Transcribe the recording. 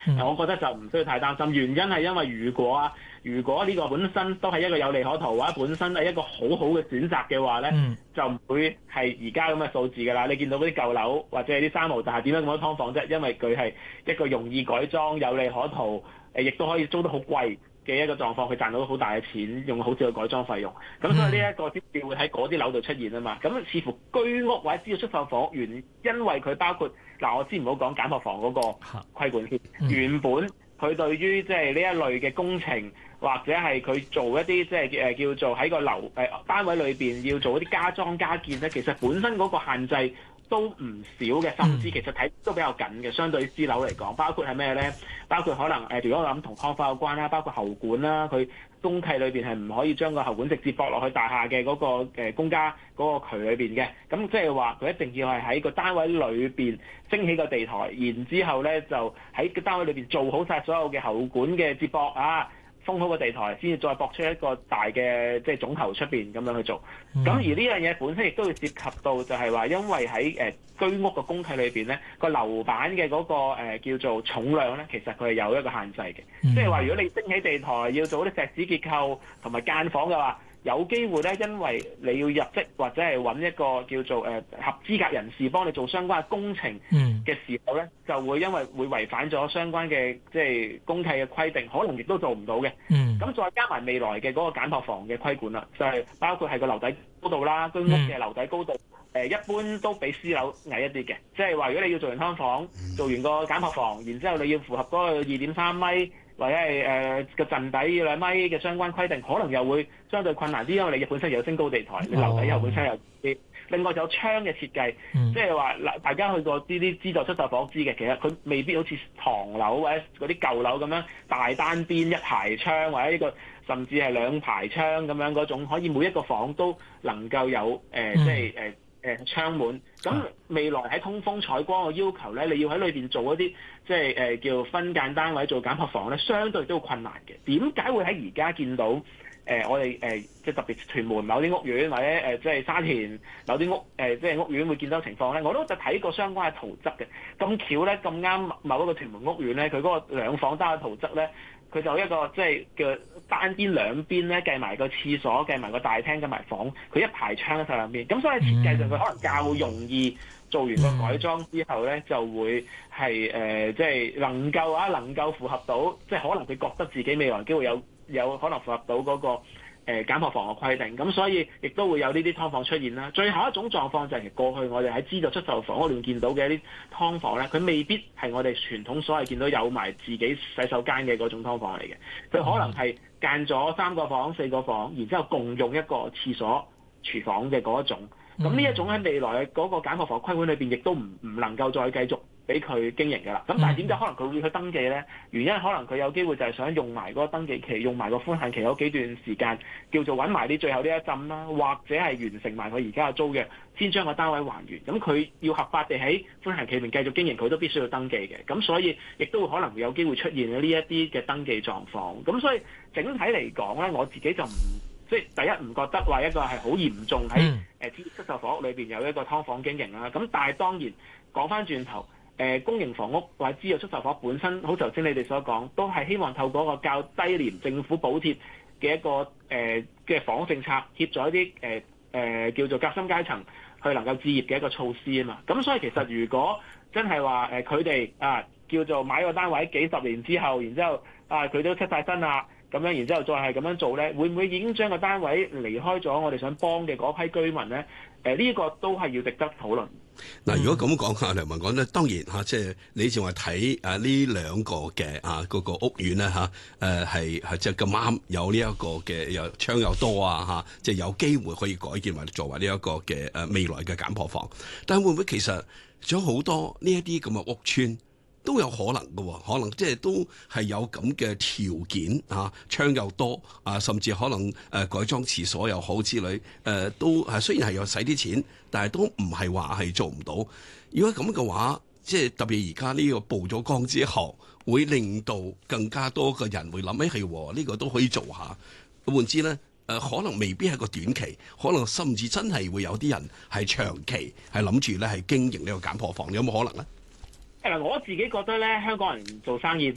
我覺得就唔需要太擔心。原因係因為如果呢個本身都係一個有利可圖或者本身係一個好好嘅選擇嘅話咧，就唔會係而家咁嘅數字㗎啦。你見到嗰啲舊樓或者係啲三無大廈點解咁多劏房啫？因為佢係一個容易改裝、有利可圖，亦都可以租得好貴嘅一個狀況，佢賺到好大嘅錢，用好少嘅改裝費用。咁所以呢一個先至會喺嗰啲樓度出現啊嘛。咁似乎居屋或者資助出售房屋因為佢包括我先唔好講簡樸房嗰個規管先，原本佢對於即係呢一類嘅工程或者係佢做一啲即係叫做喺個樓單位裏邊要做一啲加裝加建咧，其實本身嗰個限制都唔少嘅，甚至其實睇都比較緊嘅，相對於私樓嚟講，包括係咩咧？包括可能如果我諗同劏房有關啦，包括喉管啦，佢公契裏邊係唔可以將個喉管直接駁落去大廈嘅嗰個公家嗰個渠裏邊嘅，咁即係話佢一定要係喺個單位裏邊升起個地台，然之後咧就喺個單位裏邊做好晒所有嘅喉管嘅接駁封好個地台，先至再駁出一個大嘅即係總頭出邊咁樣去做。咁而呢樣嘢本身亦都會涉及到就係話，因為喺居屋嘅公契裏邊咧，個樓板嘅嗰個叫做重量咧，其實佢係有一個限制嘅。即係話如果你升起地台要做啲石屎結構同埋間房嘅話，有機會咧，因為你要入職或者係揾一個叫做合資格人士幫你做相關嘅工程嘅時候咧，就會因為會違反咗相關嘅即係公契嘅規定，可能亦都做唔到嘅。咁再加埋未來嘅嗰個簡樸房嘅規管啦，就係包括係個樓底高度啦，居屋嘅樓底高度一般都比私樓矮一啲嘅。即係話如果你要做完劏房，做完個簡樸房，然之後你要符合嗰個2.3米。或者係個陣底要2米嘅相關規定，可能又會相對困難啲，因為你本身有升高地台，你樓底又本身有啲。另外就有窗嘅設計，即係話大家去過呢啲資助出售房知嘅，其實佢未必好似唐樓或者嗰啲舊樓咁樣大單邊一排窗，或者呢個甚至係2排窗咁樣嗰種，可以每一個房都能夠有即係窗門。咁未來喺通風採光嘅要求咧，你要喺裏邊做一啲即係叫分間單位做簡樸房咧，相對都困難嘅。點解會喺而家見到我哋即係特別屯門某啲屋苑或者即係沙田某啲即係屋苑會見到情況咧？我都就睇過相關嘅圖則嘅。咁巧咧，咁啱某一個屯門屋苑咧，佢嗰個2房單嘅圖則咧，佢就一個即係叫單邊兩邊咧，計埋個廁所，計埋個大廳，計埋房，佢一排窗喺兩邊。咁所以設計上佢可能較容易做完個改裝之後咧，就會係即係能夠符合到，即係可能佢覺得自己未來機會有可能符合到嗰個簡樸房嘅規定。咁所以亦都會有呢啲劏房出現啦。最後一種狀況就係過去我哋喺資助出售房嗰度見到嘅一啲劏房咧，佢未必係我哋傳統所謂見到有埋自己洗手間嘅嗰種劏房嚟嘅，佢可能係間咗3個房、4個房，然之後共用一個廁所、廚房嘅嗰一種。咁呢一種喺未來嘅嗰個簡樸房規管裏邊，亦都唔能夠再繼續俾佢經營㗎啦。咁但係點解可能佢會去登記咧？原因可能佢有機會就係想用埋嗰個登記期，用埋個寬限期嗰幾段時間，叫做揾埋啲最後呢一陣啦，或者係完成埋佢而家嘅租約，先將個單位還原。咁佢要合法地喺寬限期裏面繼續經營，佢都必須要登記嘅。咁所以亦都可能會有機會出現呢一啲嘅登記狀況。咁所以整體嚟講咧，我自己就即係第一唔覺得話一個係好嚴重喺資助出售房屋裏邊有一個劏房經營啦。咁但係當然講翻轉頭，公營房屋或者資助出售房本身，好似頭先你哋所講，都係希望透過一個較低廉政府補貼嘅一個嘅房屋政策，協助一啲叫做夾心階層去能夠置業嘅一個措施啊嘛。咁所以其實如果真係話佢哋叫做買個單位幾十年之後，然之後佢都出晒身啦。咁樣，然之後再係咁樣做咧，會唔會已經將個單位離開咗我哋想幫嘅嗰批居民咧？呢個都係要值得討論。 嗱，如果咁講梁文廣咧，當然即係你仲係睇呢兩個嘅嗰個屋苑咧係即係咁啱有呢一個嘅又窗又多即係有機會可以改建或者作為呢一個嘅未來嘅簡樸房。但係會唔會其實仲有好多呢一啲咁嘅屋邨？都有可能嘅，可能即係都係有咁嘅條件窗又多甚至可能改裝廁所又好之類都係雖然係有使啲錢，但係都唔係話係做唔到。如果咁嘅話，即係特別而家呢個曝咗光之後，會令到更加多嘅人會諗起係呢個都可以做下。換之咧可能未必係個短期，可能甚至真係會有啲人係長期係諗住咧係經營呢個簡樸房，有冇可能咧？ 我自己覺得咧，香港人做生意